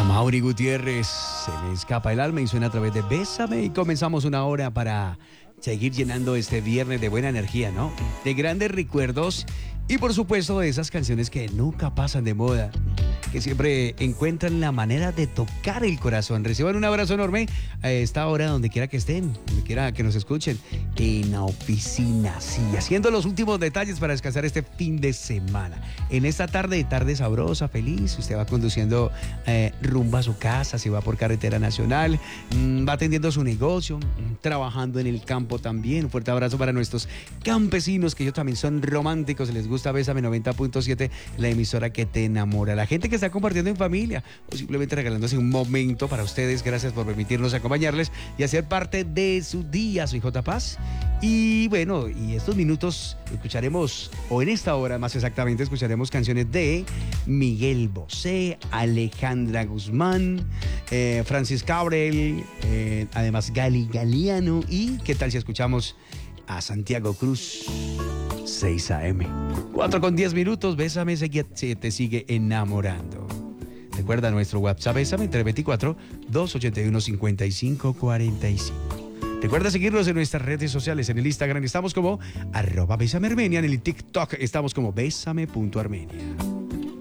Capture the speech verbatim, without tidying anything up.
Mauri Gutiérrez, se me escapa el alma y suena a través de Bésame, y comenzamos una hora para seguir llenando este viernes de buena energía, ¿no? De grandes recuerdos y por supuesto de esas canciones que nunca pasan de moda, que siempre encuentran la manera de tocar el corazón. Reciban un abrazo enorme a esta hora, donde quiera que estén, donde quiera que nos escuchen, en la oficina, sí, haciendo los últimos detalles para descansar este fin de semana. En esta tarde, tarde sabrosa, feliz, usted va conduciendo eh, rumbo a su casa, si va por carretera nacional, mmm, va atendiendo su negocio, mmm, trabajando en el campo también. Un fuerte abrazo para nuestros campesinos, que ellos también son románticos, les gusta Bésame noventa punto siete, la emisora que te enamora. La gente que está compartiendo en familia o simplemente regalándose un momento para ustedes, gracias por permitirnos acompañarles y hacer parte de su día. Soy J. Paz y bueno, y estos minutos escucharemos, o en esta hora más exactamente, escucharemos canciones de Miguel Bosé, Alejandra Guzmán, eh, Francis Cabrel, eh, además Gali Galiano, y qué tal si escuchamos a Santiago Cruz. seis a eme, cuatro con diez minutos. Bésame, se te sigue enamorando. Recuerda nuestro WhatsApp, Bésame, tres dos cuatro, dos ocho uno, cinco cinco cuatro cinco. Recuerda seguirnos en nuestras redes sociales. En el Instagram estamos como arroba Bésame Armenia, en el TikTok estamos como bésame punto armenia.